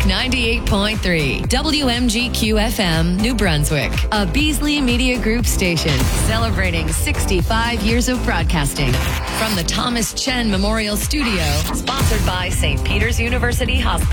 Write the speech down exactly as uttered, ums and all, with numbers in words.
ninety-eight point three W M G Q F M, New Brunswick, a Beasley Media Group station celebrating sixty-five years of broadcasting. From the Thomas Chen Memorial Studio, sponsored by Saint Peter's University Hospital.